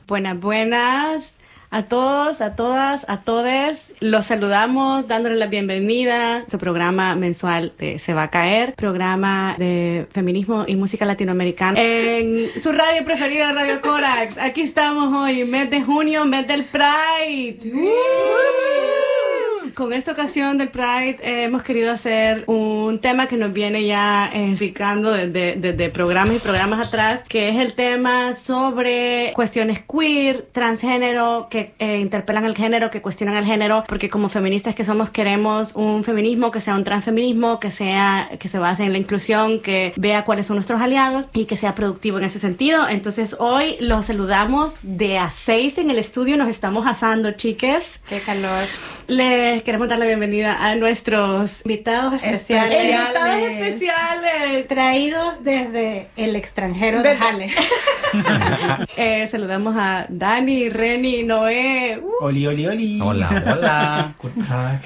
Buenas a todos, a todas, a todes. Los saludamos dándole la bienvenida a su programa mensual de Se va a caer, programa de feminismo y música latinoamericana en su radio preferida, Radio Corax. Aquí estamos hoy, mes de junio, mes del Pride. Con esta ocasión del Pride hemos querido hacer un tema que nos viene ya explicando desde programas y programas atrás, que es el tema sobre cuestiones queer, transgénero, que interpelan el género, que cuestionan el género, porque como feministas que somos queremos un feminismo que sea un transfeminismo, que se base en la inclusión, que vea cuáles son nuestros aliados y que sea productivo en ese sentido. Entonces hoy los saludamos de a 6 en el estudio, nos estamos asando, chiques. ¡Qué calor! Les queremos dar la bienvenida a nuestros invitados especiales. Traídos desde el extranjero de Jale. Saludamos a Dani, Reni, Noé. Oli, oli, oli. Hola. Guten Tag.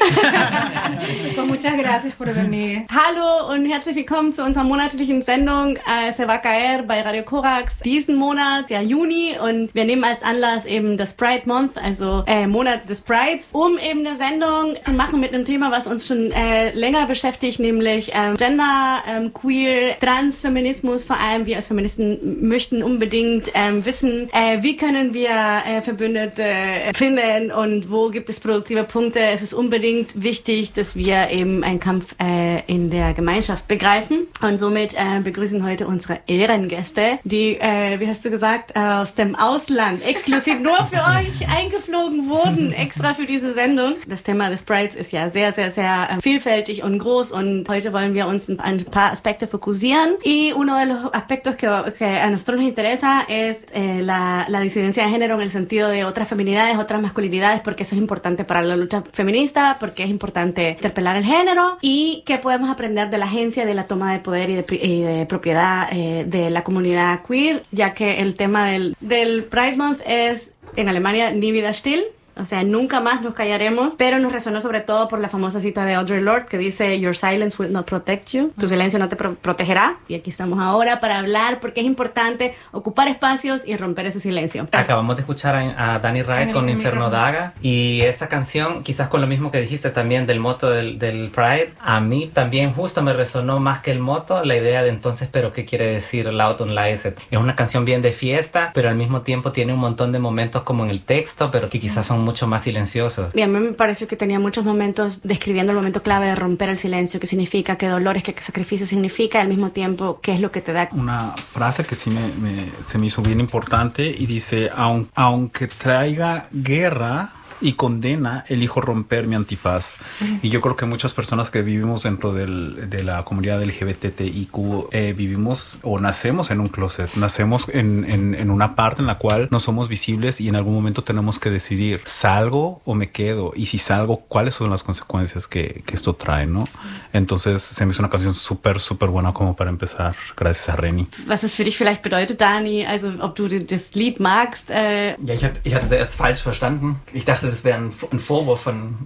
Pues muchas gracias por venir. Hallo und herzlich willkommen zu unserer monatlichen Sendung Se va a caer bei Radio Corax. Diesen Monat, ja Juni, und wir nehmen als Anlass eben das Pride Month, also Monat des Prides, um eben eine Sendung zu machen mit einem Thema, was uns schon länger beschäftigt, nämlich Gender, Queer, Transfeminismus. Vor allem wir als Feministen möchten unbedingt wissen, wie können wir Verbündete finden und wo gibt es produktive Punkte. Es ist unbedingt wichtig, dass wir eben einen Kampf in der Gemeinschaft begreifen. Und somit begrüßen heute unsere Ehrengäste, die, wie hast du gesagt, aus dem Ausland exklusiv nur für euch eingeflogen wurden, extra für diese Sendung. Das Thema des Prides ist ja sehr, sehr, sehr vielfältig und groß und heute wollen wir uns en un par aspectos focusieren. Y uno de los aspectos que a nosotros nos interesa es la disidencia de género en el sentido de otras feminidades, otras masculinidades, porque eso es importante para la lucha feminista, porque es importante interpelar el género y qué podemos aprender de la agencia, de la toma de poder y de propiedad de la comunidad queer, ya que el tema del Pride Month es en Alemania Nie wieder still. O sea, nunca más nos callaremos, pero nos resonó sobre todo por la famosa cita de Audre Lorde que dice Your silence will not protect you. Tu silencio no te protegerá. Y aquí estamos ahora para hablar porque es importante ocupar espacios y romper ese silencio. Acabamos de escuchar a Dani Rae con Inferno Daga y esa canción, quizás con lo mismo que dijiste también del moto del Pride, a mí también justo me resonó más que el moto la idea de entonces, pero ¿qué quiere decir Loud on Lies? Es una canción bien de fiesta, pero al mismo tiempo tiene un montón de momentos como en el texto, pero que quizás son mucho más silenciosos. Y a mí me pareció que tenía muchos momentos describiendo el momento clave de romper el silencio, qué significa, qué dolores, qué sacrificio significa, y al mismo tiempo qué es lo que te da. Una frase que sí se me hizo bien importante y dice, aunque traiga guerra y condena, elijo romper mi antifaz. Y yo creo que muchas personas que vivimos dentro de la comunidad LGBTIQ vivimos o nacemos en un closet, nacemos en una parte en la cual no somos visibles y en algún momento tenemos que decidir, ¿salgo o me quedo? Y si salgo, ¿cuáles son las consecuencias que esto trae, ¿no? Entonces se me hizo una canción súper, súper buena como para empezar, gracias a Reni. Was es für dich vielleicht bedeutet, Dani, also ob du das Lied magst? Ja, ich hatte es erst falsch verstanden. Ich dachte, das wäre ein Vorwurf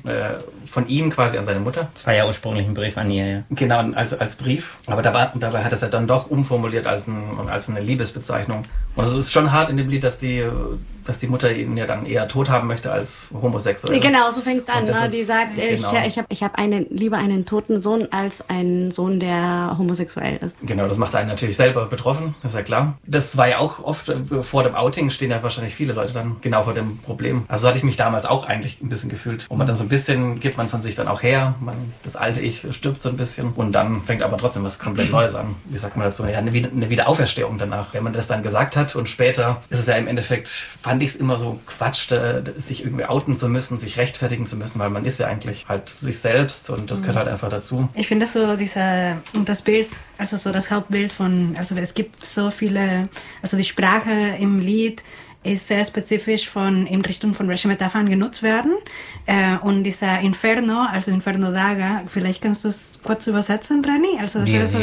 von ihm quasi an seine Mutter. Das war ja ursprünglich ein Brief an ihr, ja. Genau, als Brief. Aber dabei hat er es ja dann doch umformuliert als eine Liebesbezeichnung. Und es ist schon hart in dem Lied, dass die Mutter ihn ja dann eher tot haben möchte als homosexuell. Genau, so fängt es an. Ne? Die sagt, genau. ich hab lieber einen toten Sohn als einen Sohn, der homosexuell ist. Genau, das macht einen natürlich selber betroffen, ist ja klar. Das war ja auch oft, vor dem Outing stehen ja wahrscheinlich viele Leute dann genau vor dem Problem. Also so hatte ich mich damals auch eigentlich ein bisschen gefühlt. Und man dann so ein bisschen, gibt man von sich dann auch her, das alte Ich stirbt so ein bisschen. Und dann fängt aber trotzdem was komplett Neues an. Wie sagt man dazu? Ja, eine Wiederauferstehung danach. Wenn man das dann gesagt hat und später ist es ja im Endeffekt, fand ich es immer so Quatsch, sich irgendwie outen zu müssen, sich rechtfertigen zu müssen, weil man ist ja eigentlich halt sich selbst und das gehört halt einfach dazu. Ich finde so das Bild, also so das Hauptbild also es gibt so viele, also die Sprache im Lied ist sehr spezifisch in Richtung von welchen Metaphern genutzt werden. Und dieser Inferno, also Inferno Daga, vielleicht kannst du es kurz übersetzen, Reni? Also das wäre so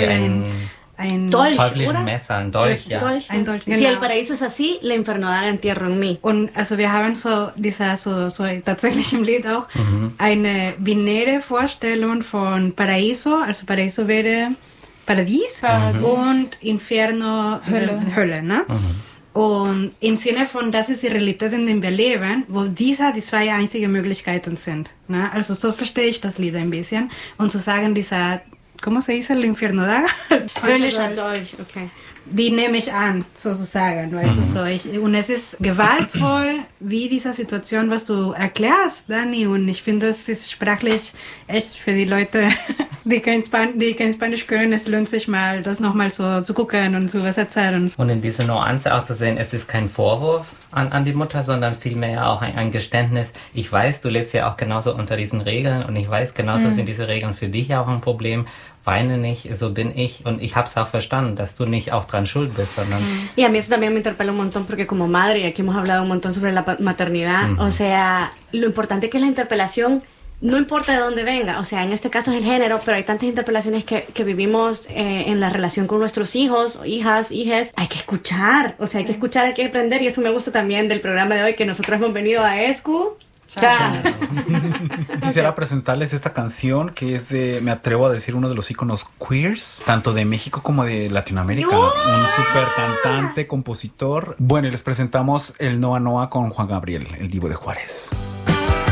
ein Dolch, teuflischen oder? Messer, ein Dolch, ja. Ein Dolch, genau. Si el paraíso es así, la enfermedad entierro en mí. Und also wir haben so tatsächlich im Lied auch eine binäre Vorstellung von Paraíso, also Paraíso wäre Paradies und Inferno Hölle, ne? Und im Sinne von, das ist die Realität, in der wir leben, wo die zwei einzige Möglichkeiten sind. Ne? Also so verstehe ich das Lied ein bisschen. Und zu sagen, ¿cómo se dice el infierno da? Höllischer Dolch, okay. Die nehme ich an, sozusagen, weißt du, so. Und es ist gewaltvoll, wie diese Situation, was du erklärst, Dani, und ich finde, das ist sprachlich echt für die Leute, die kein Spanisch können, es lohnt sich mal, das nochmal so zu gucken und zu übersetzen. Und in dieser Nuance auch zu sehen, es ist kein Vorwurf an die Mutter, sondern vielmehr auch ein Geständnis. Ich weiß, du lebst ja auch genauso unter diesen Regeln und ich weiß, genauso sind diese Regeln für dich auch ein Problem. Weine nicht, so bin ich und ich hab's auch verstanden, dass du nicht auch dran schuld bist, sondern... Y a mí eso también me interpela un montón porque como madre, y aquí hemos hablado un montón sobre la maternidad, o sea, lo importante que es la interpelación, no importa de dónde venga, o sea, en este caso es el género, pero hay tantas interpelaciones que vivimos en la relación con nuestros hijos, hijas, hay que escuchar, o sea, hay que escuchar, hay que aprender, y eso me gusta también del programa de hoy, que nosotros hemos venido a ESCU. Quisiera presentarles esta canción que es de, me atrevo a decir, uno de los íconos queers, tanto de México como de Latinoamérica. Un súper cantante, compositor. Bueno, y les presentamos el Noa Noa con Juan Gabriel, el Divo de Juárez.